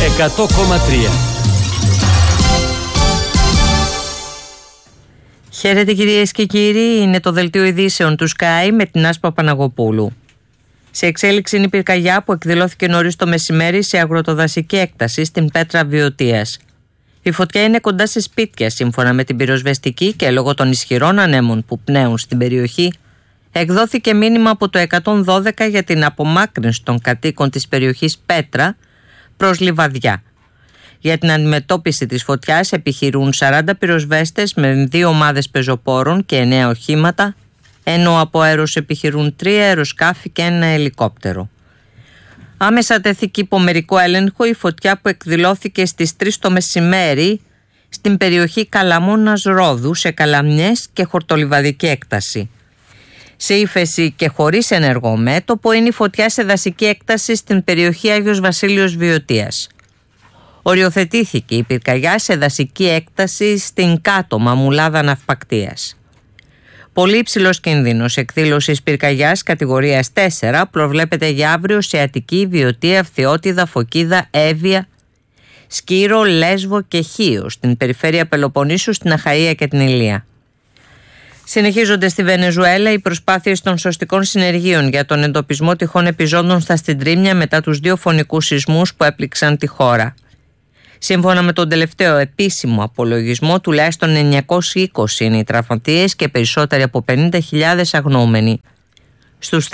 100,3. Χαίρετε κυρίες και κύριοι, είναι το δελτίο ειδήσεων του Sky με την Άσπα Παναγοπούλου. Σε εξέλιξη είναι η πυρκαγιά που εκδηλώθηκε νωρίς το μεσημέρι σε αγροτοδασική έκταση στην Πέτρα Βιωτίας. Η φωτιά είναι κοντά σε σπίτια σύμφωνα με την πυροσβεστική και λόγω των ισχυρών ανέμων που πνέουν στην περιοχή, εκδόθηκε μήνυμα από το 112 για την απομάκρυνση των κατοίκων της περιοχής Πέτρα προς Λιβαδιά. Για την αντιμετώπιση της φωτιάς επιχειρούν 40 πυροσβέστες με 2 ομάδες πεζοπόρων και 9 οχήματα, ενώ από αέρος επιχειρούν 3 αεροσκάφη και 1 ελικόπτερο. Άμεσα τέθηκε υπό μερικό έλεγχο η φωτιά που εκδηλώθηκε στις 3 το μεσημέρι στην περιοχή Καλαμώνας Ρόδου σε Καλαμιές και χορτολιβαδική έκταση. Σε ύφεση και χωρίς ενεργό μέτωπο είναι η φωτιά σε δασική έκταση στην περιοχή Άγιος Βασίλειος Βιωτίας. Οριοθετήθηκε η πυρκαγιά σε δασική έκταση στην κάτω Μαμουλάδα Ναυπακτίας. Πολύ υψηλός κίνδυνος εκδήλωσης πυρκαγιάς κατηγορίας 4 προβλέπεται για αύριο σε Αττική, Βιωτία, Φθιώτιδα, Φωκίδα, Εύβοια, Σκύρο, Λέσβο και Χίο στην περιφέρεια Πελοποννήσου, στην Αχαΐα και την Ηλία. Συνεχίζονται στη Βενεζουέλα οι προσπάθειες των σωστικών συνεργείων για τον εντοπισμό τυχόν επιζώντων στα Συντρίμμια μετά τους 2 φωνικούς σεισμούς που έπληξαν τη χώρα. Σύμφωνα με τον τελευταίο επίσημο απολογισμό, τουλάχιστον 920 είναι οι τραυματίες και περισσότεροι από 50.000 αγνοούμενοι. Στους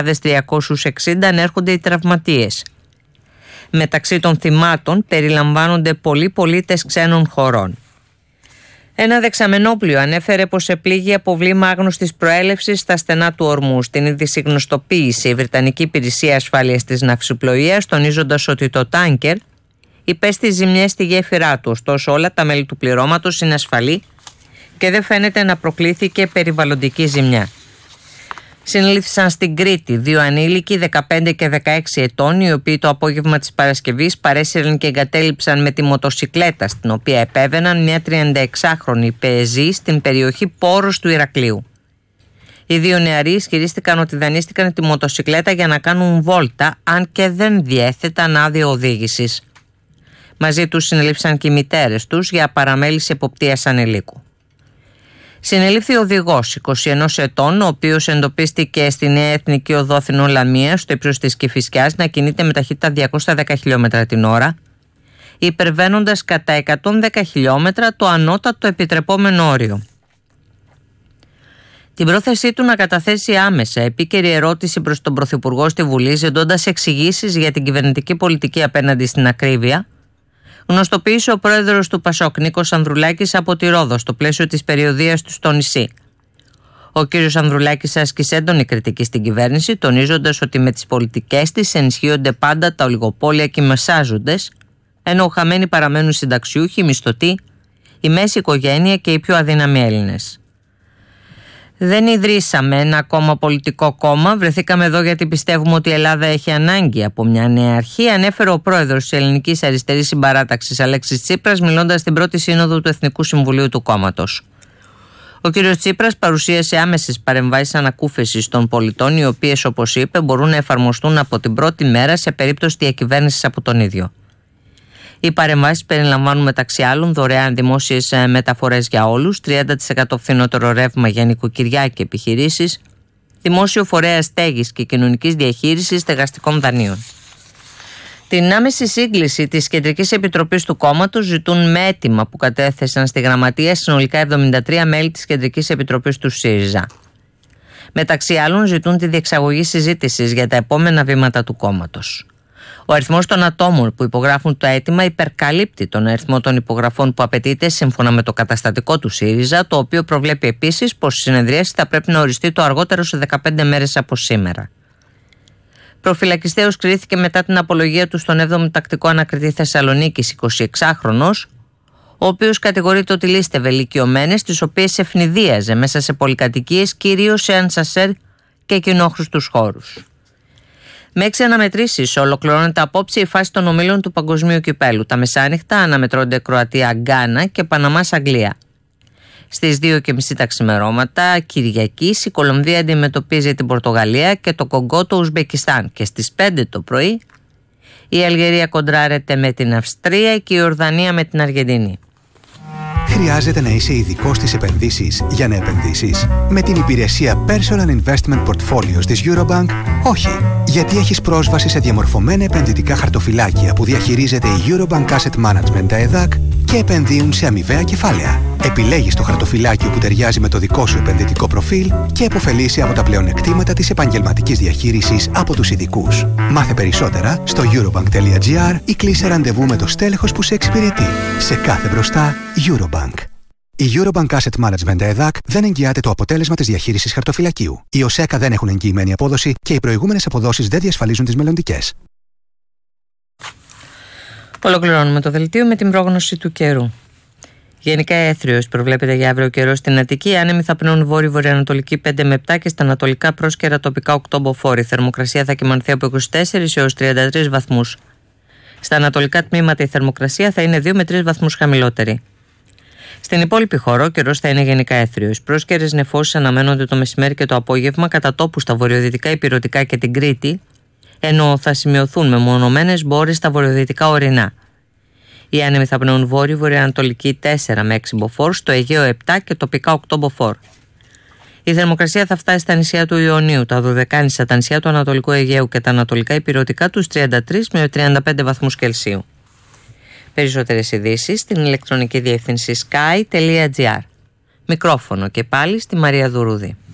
3.360 ανέρχονται οι τραυματίες. Μεταξύ των θυμάτων περιλαμβάνονται πολλοί πολίτες ξένων χωρών. Ένα δεξαμενόπλιο ανέφερε πως επλήγει από βλήμα άγνωστης προέλευσης στα στενά του ορμού. Στην είδηση γνωστοποίησε η Βρετανική Υπηρεσία Ασφάλειας της Ναυσιπλοείας, τονίζοντας ότι το τάνκερ υπέστη ζημιές στη γέφυρά του, ωστόσο όλα τα μέλη του πληρώματος είναι ασφαλή και δεν φαίνεται να προκλήθηκε περιβαλλοντική ζημιά. Συνελήφθησαν στην Κρήτη 2 ανήλικοι 15 και 16 ετών, οι οποίοι το απόγευμα της Παρασκευής παρέσυραν και εγκατέλειψαν με τη μοτοσικλέτα στην οποία επέβαιναν μια 36χρονη πεζή στην περιοχή Πόρος του Ηρακλείου. Οι 2 νεαροί ισχυρίστηκαν ότι δανείστηκαν τη μοτοσικλέτα για να κάνουν βόλτα, αν και δεν διέθεταν άδεια οδήγησης. Μαζί τους συνελήφθησαν και οι μητέρες τους για παραμέληση εποπτείας ανηλίκου. Συνελήφθη ο οδηγός 21 ετών, ο οποίος εντοπίστηκε στη Νέα Εθνική Οδό Αθηνών Λαμίας, στο ύψος της Κηφισιάς, να κινείται με ταχύτητα 210 χιλιόμετρα την ώρα, υπερβαίνοντας κατά 110 χιλιόμετρα το ανώτατο επιτρεπόμενο όριο. Την πρόθεσή του να καταθέσει άμεσα επίκαιρη ερώτηση προς τον Πρωθυπουργό στη Βουλή, ζητώντας εξηγήσεις για την κυβερνητική πολιτική απέναντι στην ακρίβεια, γνωστοποίησε ο πρόεδρος του ΠΑΣΟΚ Νίκος Ανδρουλάκης από τη Ρόδο στο πλαίσιο της περιοδείας του στο νησί. Ο κύριος Ανδρουλάκης άσκησε έντονη κριτική στην κυβέρνηση, τονίζοντας ότι με τις πολιτικές της ενισχύονται πάντα τα ολιγοπόλια και οι μεσάζοντες, ενώ χαμένοι παραμένουν συνταξιούχοι, μισθωτοί, η μέση οικογένεια και οι πιο αδύναμοι Έλληνες. Δεν ιδρύσαμε ένα ακόμα πολιτικό κόμμα, βρεθήκαμε εδώ γιατί πιστεύουμε ότι η Ελλάδα έχει ανάγκη από μια νέα αρχή, ανέφερε ο πρόεδρος της Ελληνικής Αριστερής Συμπαράταξης Αλέξης Τσίπρας, μιλώντας στην πρώτη σύνοδο του Εθνικού Συμβουλίου του κόμματος. Ο κ. Τσίπρας παρουσίασε άμεσες παρεμβάσεις ανακούφισης των πολιτών, οι οποίες, όπως είπε, μπορούν να εφαρμοστούν από την πρώτη μέρα σε περίπτωση διακυβέρνησης από τον ίδιο. Οι παρεμβάσεις περιλαμβάνουν μεταξύ άλλων δωρεάν δημόσιες μεταφορές για όλους, 30% φθηνότερο ρεύμα για νοικοκυριά και επιχειρήσεις, δημόσιο φορέα στέγης και κοινωνικής διαχείρισης στεγαστικών δανείων. Την άμεση σύγκληση της Κεντρικής Επιτροπής του κόμματος ζητούν με αίτημα που κατέθεσαν στη Γραμματεία συνολικά 73 μέλη της Κεντρικής Επιτροπής του ΣΥΡΙΖΑ. Μεταξύ άλλων ζητούν τη διεξαγωγή συζήτησης για τα επόμενα βήματα του κόμματος. Ο αριθμός των ατόμων που υπογράφουν το αίτημα υπερκαλύπτει τον αριθμό των υπογραφών που απαιτείται σύμφωνα με το καταστατικό του ΣΥΡΙΖΑ, το οποίο προβλέπει επίσης πως η συνεδρίαση θα πρέπει να οριστεί το αργότερο σε 15 μέρες από σήμερα. Προφυλακιστέως κρίθηκε μετά την απολογία του στον 7ο Τακτικό Ανακριτή Θεσσαλονίκης 26χρονος, ο οποίος κατηγορείται ότι λίστευε ηλικιωμένες, τις οποίες ευνηδίαζε μέσα σε πολυκατοικίες, κυρίως σε ανσασέρ και κοινόχρηστους χώρους. Με 6 αναμετρήσεις ολοκληρώνεται απόψε η φάση των ομίλων του Παγκοσμίου Κυπέλου. Τα μεσάνυχτα αναμετρώνται Κροατία-Γκάνα και Παναμάς-Αγγλία. Στις 2:30 τα ξημερώματα Κυριακής η Κολομβία αντιμετωπίζει την Πορτογαλία και το Κονγκό το Ουσμπεκιστάν, και στις 5 το πρωί Η Αλγερία κοντράρεται με την Αυστρία και η Ιορδανία με την Αργεντινή. Χρειάζεται να είσαι ειδικός στις επενδύσεις για να επενδύσεις? Με την υπηρεσία Personal Investment Portfolios της Eurobank, όχι. Γιατί έχεις πρόσβαση σε διαμορφωμένα επενδυτικά χαρτοφυλάκια που διαχειρίζεται η Eurobank Asset Management, τα ΕΔΑΚ, και επενδύουν σε αμοιβαία κεφάλαια. Επιλέγεις το χαρτοφυλάκιο που ταιριάζει με το δικό σου επενδυτικό προφίλ και επωφελείσαι από τα πλεονεκτήματα της επαγγελματικής διαχείρισης από τους ειδικούς. Μάθε περισσότερα στο eurobank.gr ή κλείσε ραντεβού με το στέλεχος που σε εξυπηρετεί. Σε κάθε μπροστά, Eurobank. Η Eurobank Asset Management ΕΔΑΚ δεν εγγυάται το αποτέλεσμα της διαχείρισης χαρτοφυλακίου. Οι ΟΣΕΚΑ δεν έχουν εγγυημένη απόδοση και οι προηγούμενες αποδόσεις δεν διασφαλίζουν τις μελλοντικές. Ολοκληρώνουμε το δελτίο με την πρόγνωση του καιρού. Γενικά έθριος προβλέπεται για αύριο καιρό στην Αττική. Άνεμοι θα πνέουν βόρειο-βορειοανατολική 5 με 7 και στα ανατολικά πρόσκαιρα τοπικά 8 μποφόρ. Η θερμοκρασία θα κυμανθεί από 24 έως 33 βαθμούς. Στα ανατολικά τμήματα η θερμοκρασία θα είναι 2 με 3 βαθμούς χαμηλότερη. Στην υπόλοιπη χώρα ο καιρός θα είναι γενικά έθριος. Πρόσκαιρες νεφώσεις αναμένονται το μεσημέρι και το απόγευμα κατά τόπου στα βορειοδυτικά Ηπειρωτικά και την Κρήτη, ενώ θα σημειωθούν μεμονωμένες μπόρες στα βορειοδυτικά ορεινά. Οι άνεμοι θα πνέουν βόρειο-βορειοανατολική 4 με 6 μποφόρ, στο Αιγαίο 7 και τοπικά 8 μποφόρ. Η θερμοκρασία θα φτάσει στα νησιά του Ιωνίου, τα Δωδεκάνησα, τα νησιά του Ανατολικού Αιγαίου και τα Ανατολικά Ηπειρωτικά τους 33 με 35 βαθμούς Κελσίου. Περισσότερες ειδήσεις στην ηλεκτρονική διεύθυνση sky.gr. Μικρόφωνο και πάλι στη Μαρία Δουρούδη.